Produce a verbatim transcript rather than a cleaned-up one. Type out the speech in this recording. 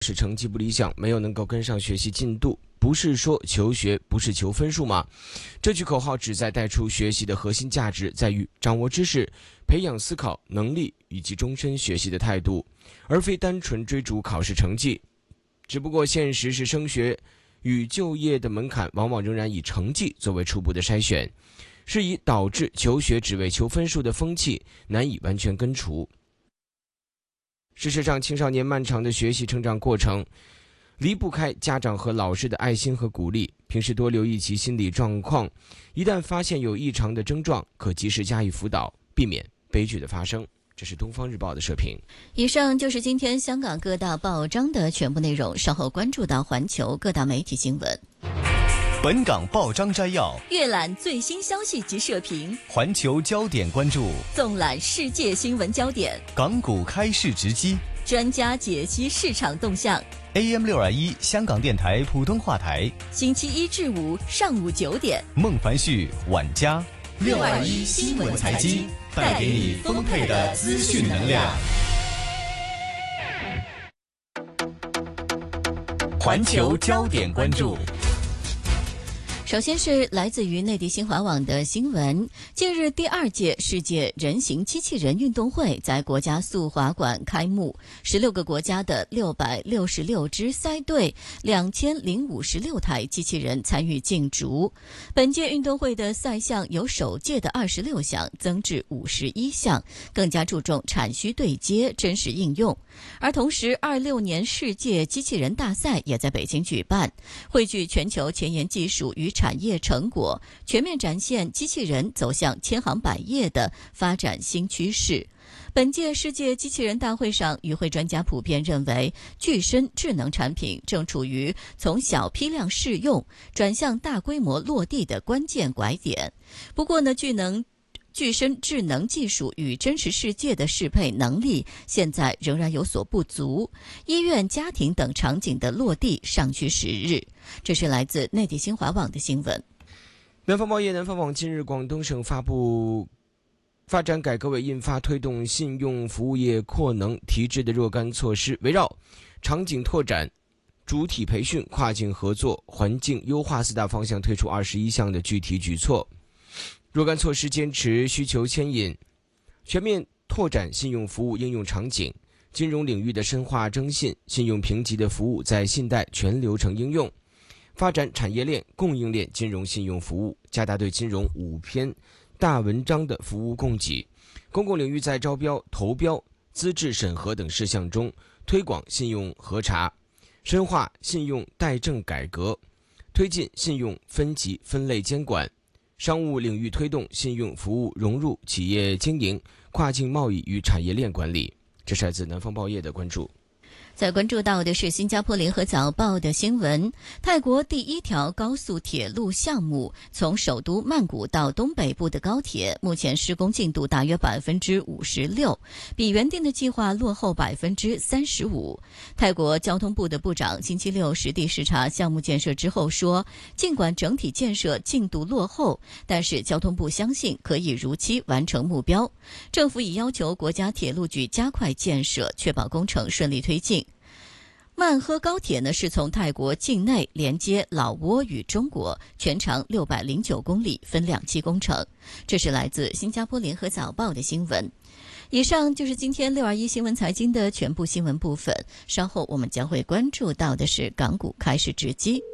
是成绩不理想，没有能够跟上学习进度，不是说求学不是求分数吗？这句口号旨在带出学习的核心价值在于掌握知识，培养思考能力以及终身学习的态度，而非单纯追逐考试成绩。只不过现实是升学与就业的门槛往往仍然以成绩作为初步的筛选，是以导致求学只为求分数的风气难以完全根除。事实上，青少年漫长的学习成长过程离不开家长和老师的爱心和鼓励，平时多留意其心理状况，一旦发现有异常的症状，可及时加以辅导，避免悲剧的发生。这是东方日报的社评。 以上就是今天香港各大报章的全部内容，稍后关注到环球各大媒体新闻。 本港报章摘要， 阅览最新消息及社评， 环球焦点关注， 纵览世界新闻焦点， 港股开市直击， 专家解析市场动向。 A M 六二一香港电台普通话台， 星期一至五上午九点， 孟凡旭、晚嘉， 六二一新闻财经， 带给你丰沛的资讯能量。环球焦点关注。 首先是来自于内地新华网的新闻，近日第二届世界人形机器人运动会在国家速滑馆开幕，十六个国家的六百六十六支赛队，两千零五十六台机器人参与竞逐。本届运动会的赛项由首届的二十六项增至五十一项，更加注重产需对接、真实应用。而同时，二六年世界机器人大赛也在北京举办，汇聚全球前沿技术与产业成果，全面展现机器人走向千行百业的发展新趋势。本届世界机器人大会上，与会专家普遍认为，具身智能产品正处于从小批量试用转向大规模落地的关键拐点。不过呢，具能具身智能技术与真实世界的适配能力现在仍然有所不足，医院、家庭等场景的落地尚需时日。这是来自内地新华网的新闻。 南方报业南方网近日，广东省发布发展改革委印发推动信用服务业扩能提质的若干措施，围绕场景拓展、主体培训、跨境合作、环境优化四大方向推出二十一项的具体举措。若干措施坚持需求牵引，全面拓展信用服务应用场景，金融领域的深化征信，信用评级的服务在信贷全流程应用，发展产业链、供应链金融信用服务，加大对金融五篇大文章的服务供给。公共领域在招标、投标、资质审核等事项中推广信用核查，深化信用贷证改革，推进信用分级分类监管。商务领域推动信用服务融入企业经营、跨境贸易与产业链管理。这是来自南方报业的关注。 再关注到的是新加坡联合早报的新闻，泰国第一条高速铁路项目从首都曼谷到东北部的高铁，目前施工进度大约百分之五十六，比原定的计划落后百分之三十五。泰国交通部的部长星期六实地视察项目建设之后说，尽管整体建设进度落后，但是交通部相信可以如期完成目标。政府已要求国家铁路局加快建设，确保工程顺利推进。曼呵高铁呢是从泰国境内连接老挝与中国，全长六百零九公里，分两期工程。这是来自新加坡联合早报的新闻。以上就是今天六二一新闻财经的全部新闻部分，稍后我们将会关注到的是港股开市直击。